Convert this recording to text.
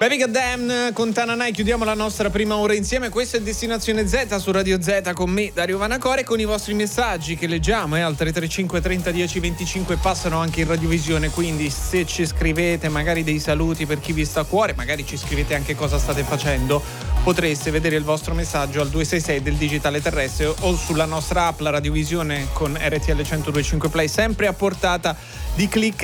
Baby Goddamn con Tananai, chiudiamo la nostra prima ora insieme. Questo è Destinazione Z su Radio Z con me, Dario Vanacore, con i vostri messaggi che leggiamo al 335 30 10 25, passano anche in radiovisione, quindi se ci scrivete magari dei saluti per chi vi sta a cuore, magari ci scrivete anche cosa state facendo, potreste vedere il vostro messaggio al 266 del digitale terrestre o sulla nostra app, la radiovisione con RTL 102.5 Play, sempre a portata di click